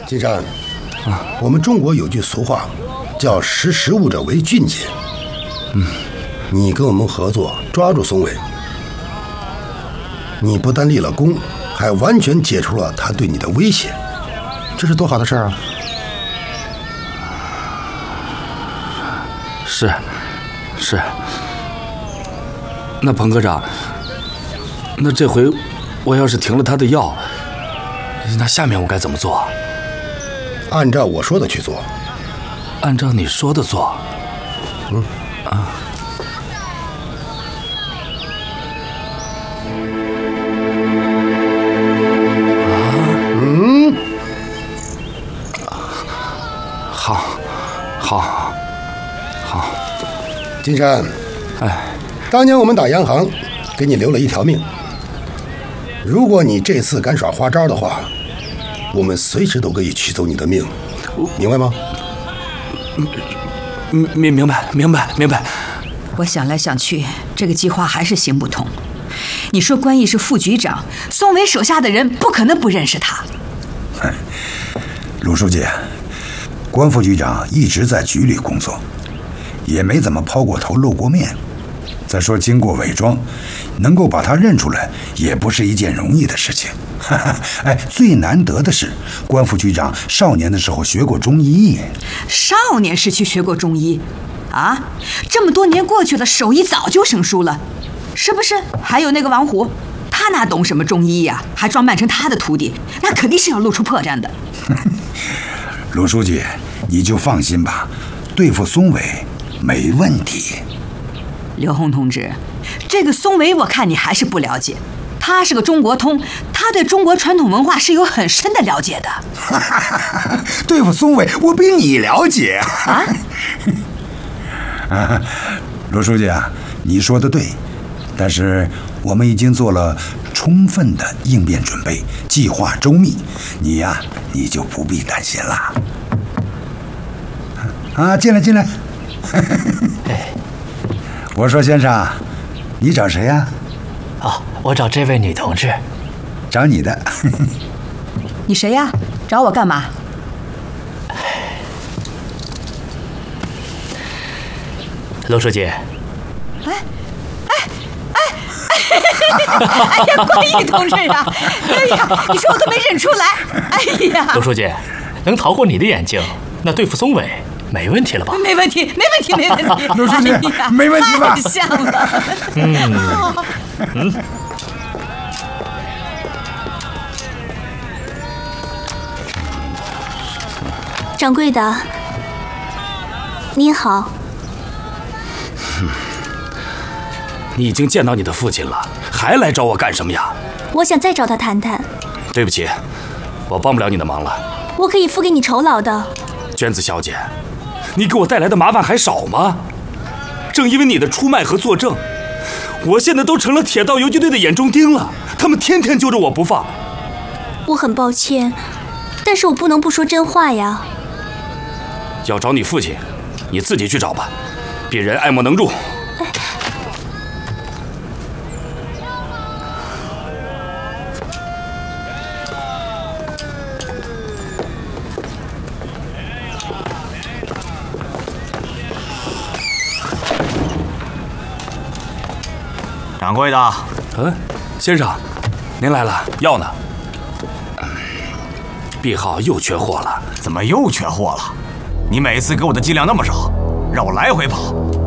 金山，我们中国有句俗话，叫识时务者为俊杰。你跟我们合作，抓住松伟，你不但立了功，还完全解除了他对你的威胁，这是多好的事儿啊！ 是。那彭科长，那这回我要是停了他的药，那下面我该怎么做？ 按照我说的去做。 按照你说的做。好。 金山，当年我们打洋行，给你留了一条命。如果你这次敢耍花招的话，我们随时都可以取走你的命，明白吗？ 明白。 我想来想去，这个计划还是行不通。你说关毅是副局长，松伟手下的人不可能不认识他。 鲁书记，关副局长一直在局里工作，也没怎么抛过头露过面。再说经过伪装，能够把他认出来也不是一件容易的事情。最难得的是关副局长少年的时候学过中医。 少年时期学过中医啊？这么多年过去了，手艺早就生疏了，是不是？还有那个王虎，他哪懂什么中医呀？还装扮成他的徒弟，那肯定是要露出破绽的。 鲁书记，你就放心吧，对付松伟没问题。 刘洪同志，这个松伟我看你还是不了解，他是个中国通，他对中国传统文化是有很深的了解的。 对付松伟我比你了解鲁书记啊，你说的对，但是我们已经做了充分的应变准备，计划周密，你就不必担心了。进来。我说先生，你找谁呀？ 我找这位女同志。 找你的。 你谁呀？找我干嘛？ 陆书记。 哎呀，关毅同志呀！哎呀，你说我都没认出来。哎呀， 陆书记，能逃过你的眼睛，那对付松伟没问题了吧？ 没问题。 陆书记，没问题吧？ 太像了。 掌柜的，您好。 你已经见到你的父亲了，还来找我干什么呀？ 我想再找他谈谈。 对不起，我帮不了你的忙了。 我可以付给你酬劳的。 娟子小姐，你给我带来的麻烦还少吗？正因为你的出卖和作证，我现在都成了铁道游击队的眼中钉了，他们天天揪着我不放。 我很抱歉，但是我不能不说真话呀。 要找你父亲，你自己去找吧，别人爱莫能助。 掌柜的， 先生，您来了，药呢？B号又缺货了。 怎么又缺货了？你每次给我的剂量那么少，让我来回跑，